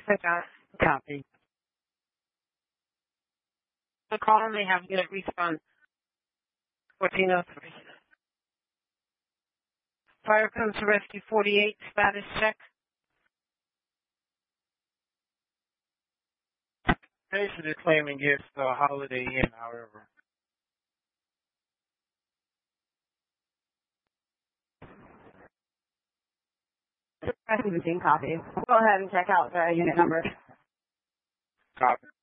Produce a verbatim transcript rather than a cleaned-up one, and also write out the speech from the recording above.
Check out. Copy. The call may have unit response fourteen oh three. Fire comes to rescue forty-eight, status check. Patient is claiming it's the Holiday Inn, however. seventeen copy. Go ahead and check out the unit number. Copy.